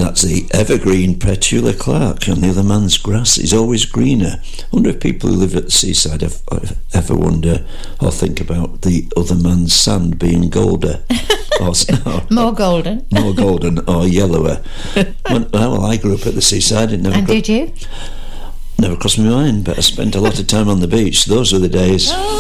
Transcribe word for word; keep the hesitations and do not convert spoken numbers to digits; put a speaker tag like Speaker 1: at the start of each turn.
Speaker 1: That's the evergreen Petula Clark, and the other man's grass is always greener. I wonder if people who live at the seaside have, ever wonder or think about the other man's sand being golder. or, or
Speaker 2: More golden.
Speaker 1: More golden or yellower. when, well, I grew up at the seaside. It never
Speaker 2: and
Speaker 1: got,
Speaker 2: did you?
Speaker 1: Never crossed my mind, but I spent a lot of time on the beach. Those were the days.